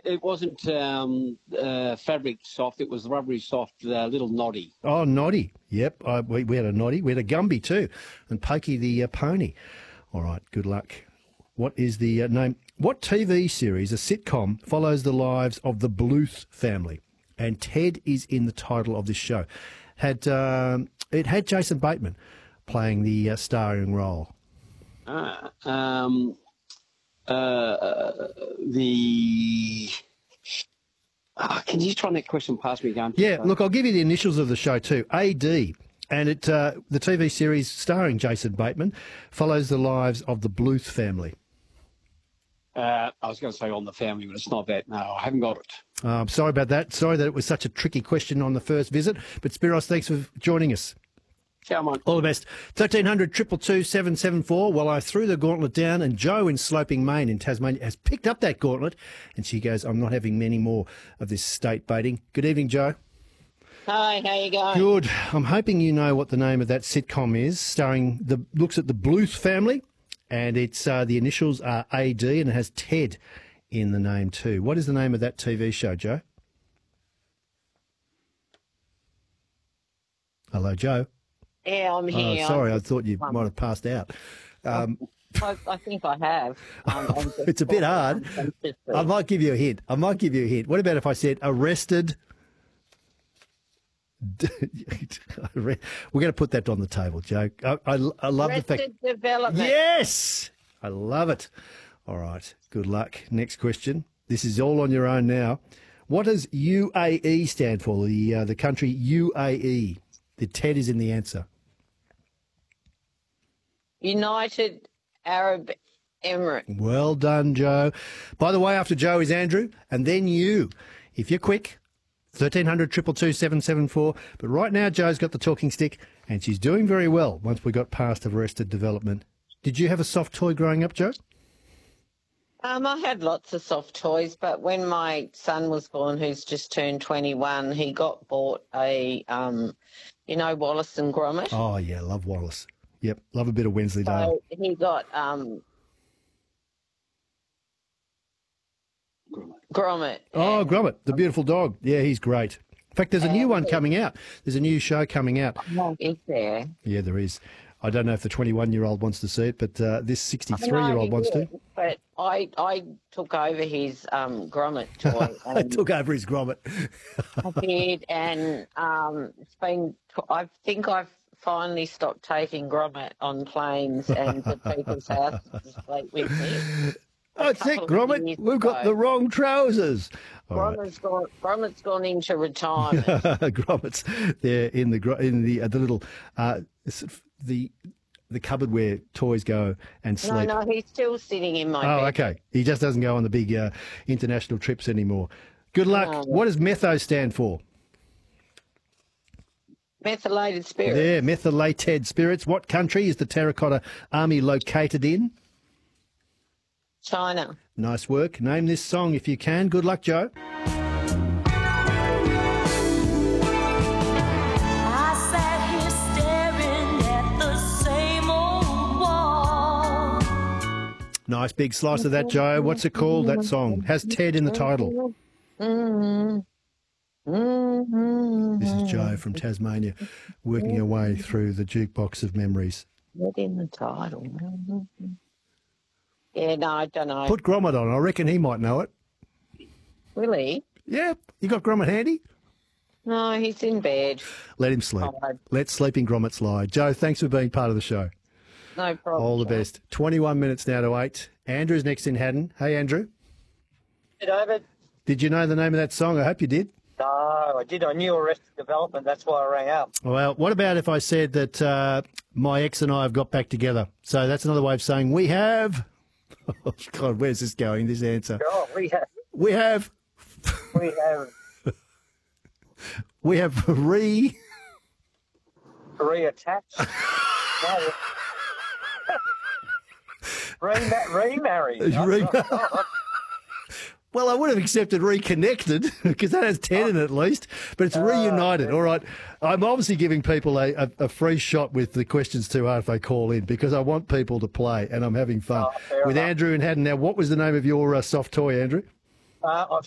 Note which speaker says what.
Speaker 1: it wasn't fabric soft. It was rubbery soft, little noddy.
Speaker 2: Oh, Noddy. Yep, we had a Noddy. We had a Gumby too, and Pokey the pony. All right, good luck. What is the name? What TV series, a sitcom, follows the lives of the Bluth family? And Ted is in the title of this show. It had Jason Bateman playing the starring role.
Speaker 1: Can you try that question past me again?
Speaker 2: Yeah, look, I'll give you the initials of the show too. AD. And the TV series starring Jason Bateman follows the lives of the Bluth family.
Speaker 1: I was going to say On the Family, but it's not that. No, I haven't got it.
Speaker 2: I'm sorry about that. Sorry that it was such a tricky question on the first visit. But Spiros, thanks for joining us.
Speaker 1: Ciao, mate.
Speaker 2: All the best. 1300 222 774. Well, I threw the gauntlet down, and Jo in Sloping Main in Tasmania has picked up that gauntlet, and she goes, I'm not having many more of this state baiting. Good evening, Jo.
Speaker 3: Hi, how you going?
Speaker 2: Good. I'm hoping you know what the name of that sitcom is, looks at the Bluth family, and it's the initials are AD, and it has Ted in the name too. What is the name of that TV show, Jo? Hello, Jo.
Speaker 3: Yeah, I'm here.
Speaker 2: Oh, sorry, I thought you might have passed out.
Speaker 3: I think I have.
Speaker 2: It's a bit hard. I might give you a hint. What about if I said Arrested? We're going to put that on the table, Jo. I love
Speaker 3: Arrested
Speaker 2: the fact.
Speaker 3: Development.
Speaker 2: Yes, I love it. All right, good luck. Next question. This is all on your own now. What does UAE stand for? The country UAE. The Ted is in the answer.
Speaker 3: United Arab Emirates.
Speaker 2: Well done, Jo. By the way, after Jo is Andrew, and then you. If you're quick, 1300 222 774. But right now, Jo's got the talking stick, and she's doing very well once we got past Arrested Development. Did you have a soft toy growing up, Jo?
Speaker 3: I had lots of soft toys, but when my son was born, who's just turned 21, he got bought a, Wallace and Gromit.
Speaker 2: Oh, yeah, love Wallace. Yep, love a bit of Wensleydale.
Speaker 3: So he got Gromit.
Speaker 2: Oh, Gromit, the beautiful dog. Yeah, he's great. In fact, there's a new one coming out. There's a new show coming out.
Speaker 3: Is there?
Speaker 2: Yeah, there is. I don't know if the 21-year-old wants to see it, but this 63-year-old wants to.
Speaker 3: But I took over his Gromit toy.
Speaker 2: I took over his Gromit.
Speaker 3: I did, and it's been. I think I've finally stopped taking Gromit on planes and to people's houses to sleep with me.
Speaker 2: I think, Gromit, we've got the wrong trousers.
Speaker 3: Gromit's gone into retirement.
Speaker 2: Gromit's there in the little the cupboard where toys go and sleep.
Speaker 3: No, he's still sitting in my bed.
Speaker 2: Oh, okay. He just doesn't go on the big international trips anymore. Good luck. No. What does METHO stand for?
Speaker 3: Methylated spirits.
Speaker 2: Yeah, methylated spirits. What country is the Terracotta Army located in?
Speaker 3: China.
Speaker 2: Nice work. Name this song if you can. Good luck, Jo. Nice big slice of that, Jo. What's it called, that song? Has Ted in the title. This is Jo from Tasmania, working her way through the jukebox of memories.
Speaker 3: Ted in the title. Yeah, no, I don't know.
Speaker 2: Put Gromit on. I reckon he might know it.
Speaker 3: Really?
Speaker 2: Yeah. You got Gromit handy?
Speaker 3: No, he's in bed.
Speaker 2: Let him sleep. Let sleeping Gromit slide. Jo, thanks for being part of the show.
Speaker 3: No problem.
Speaker 2: All the best. 21 minutes now to 8. Andrew's next in Haddon. Hey, Andrew.
Speaker 4: Hey, David.
Speaker 2: Did you know the name of that song? I hope you did.
Speaker 4: No, I did. I knew Arrested Development. That's why I rang up.
Speaker 2: Well, what about if I said that my ex and I have got back together? So that's another way of saying we have... Oh, God, where's this going, this answer?
Speaker 4: Oh, we have...
Speaker 2: We have... We have
Speaker 4: reattached. Remarried.
Speaker 2: Well, I would have accepted reconnected because that has 10 in it at least, but it's reunited. All right. I'm obviously giving people a free shot with the questions too hard if they call in because I want people to play and I'm having fun. With enough. Andrew and Haddon. Now, what was the name of your soft toy, Andrew?
Speaker 4: I've